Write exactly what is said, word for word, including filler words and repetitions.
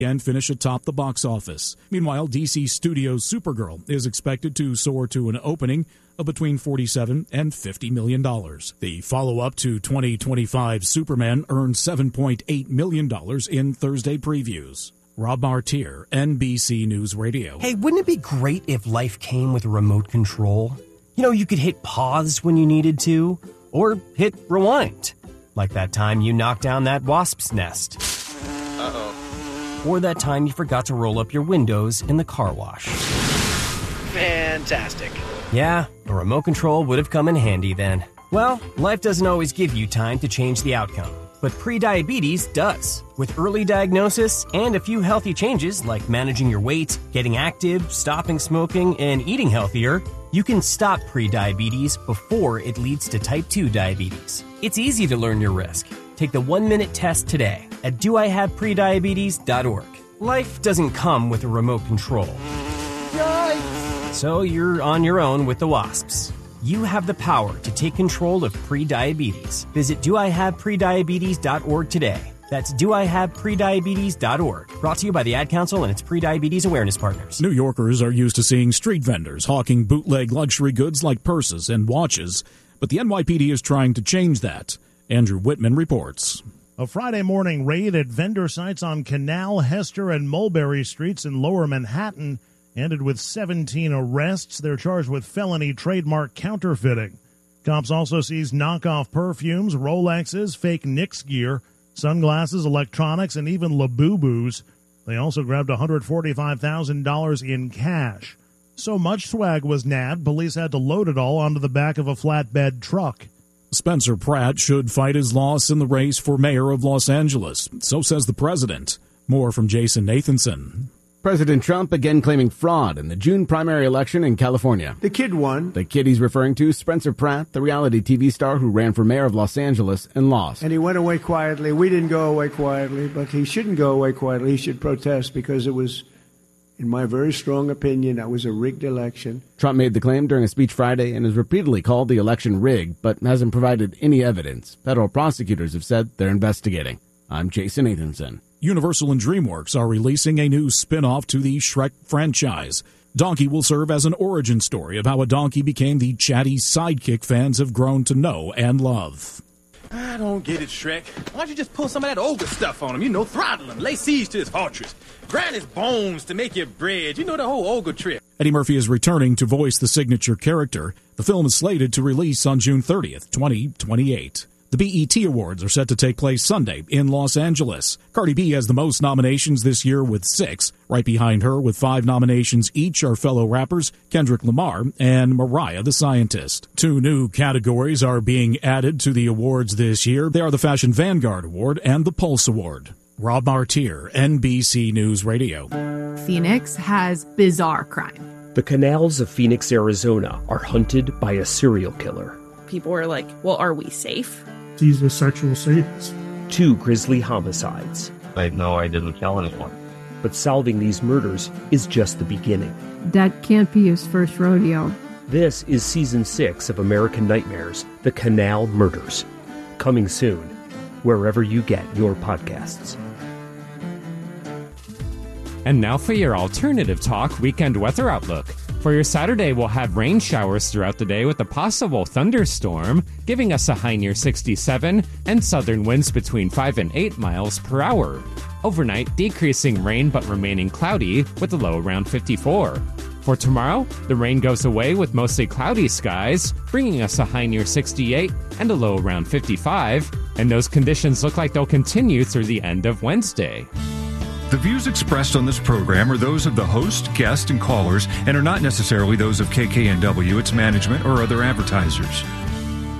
and finish atop the box office. Meanwhile, D C Studios' Supergirl is expected to soar to an opening of between forty-seven and fifty million dollars. The follow-up to twenty twenty-five's Superman earned seven point eight million dollars in Thursday previews. Rob Martier, N B C News Radio. Hey, wouldn't it be great if life came with a remote control? You know, you could hit pause when you needed to, or hit rewind. Like that time you knocked down that wasp's nest. Uh-oh. Or that time you forgot to roll up your windows in the car wash. Fantastic. Yeah, a remote control would have come in handy then. Well, life doesn't always give you time to change the outcome, but prediabetes does. With early diagnosis and a few healthy changes like managing your weight, getting active, stopping smoking, and eating healthier, you can stop prediabetes before it leads to type two diabetes. It's easy to learn your risk. Take the one-minute test today at do I have prediabetes dot org. Life doesn't come with a remote control. Yikes! So you're on your own with the wasps. You have the power to take control of prediabetes. Visit do I have prediabetes dot org today. That's do I have prediabetes dot org. Brought to you by the Ad Council and its prediabetes awareness partners. New Yorkers are used to seeing street vendors hawking bootleg luxury goods like purses and watches, but the N Y P D is trying to change that. Andrew Whitman reports. A Friday morning raid at vendor sites on Canal, Hester, and Mulberry Streets in Lower Manhattan ended with seventeen arrests. They're charged with felony trademark counterfeiting. Cops also seized knockoff perfumes, Rolexes, fake Knicks gear, sunglasses, electronics, and even Labubus. They also grabbed one hundred forty-five thousand dollars in cash. So much swag was nabbed, police had to load it all onto the back of a flatbed truck. Spencer Pratt should fight his loss in the race for mayor of Los Angeles. So says the president. More from Jason Nathanson. President Trump again claiming fraud in the June primary election in California. The kid won. The kid he's referring to, Spencer Pratt, the reality T V star who ran for mayor of Los Angeles and lost. And he went away quietly. We didn't go away quietly, but he shouldn't go away quietly. He should protest because it was, in my very strong opinion, that was a rigged election. Trump made the claim during a speech Friday and has repeatedly called the election rigged, but hasn't provided any evidence. Federal prosecutors have said they're investigating. I'm Jason Nathanson. Universal and DreamWorks are releasing a new spin-off to the Shrek franchise. Donkey will serve as an origin story of how a donkey became the chatty sidekick fans have grown to know and love. I don't get it, Shrek. Why don't you just pull some of that ogre stuff on him? You know, throttle him, lay siege to his fortress, grind his bones to make your bread. You know the whole ogre trip. Eddie Murphy is returning to voice the signature character. The film is slated to release on June thirtieth, twenty twenty-eight. The B E T Awards are set to take place Sunday in Los Angeles. Cardi B has the most nominations this year with six. Right behind her with five nominations each are fellow rappers Kendrick Lamar and Mariah the Scientist. Two new categories are being added to the awards this year. They are the Fashion Vanguard Award and the Pulse Award. Rob Martier, N B C News Radio. Phoenix has bizarre crime. The canals of Phoenix, Arizona are hunted by a serial killer. People were like, well, are we safe? He's a sexual sadist. Two grisly homicides. I know I didn't kill anyone. But solving these murders is just the beginning. That can't be his first rodeo. This is Season six of American Nightmares, The Canal Murders. Coming soon, wherever you get your podcasts. And now for your Alternative Talk weekend weather outlook. For your Saturday, we'll have rain showers throughout the day with a possible thunderstorm, giving us a high near sixty-seven and southern winds between five and eight miles per hour. Overnight, decreasing rain but remaining cloudy with a low around fifty-four. For tomorrow, the rain goes away with mostly cloudy skies, bringing us a high near sixty-eight and a low around fifty-five, and those conditions look like they'll continue through the end of Wednesday. The views expressed on this program are those of the host, guest, and callers and are not necessarily those of K K N W, its management, or other advertisers.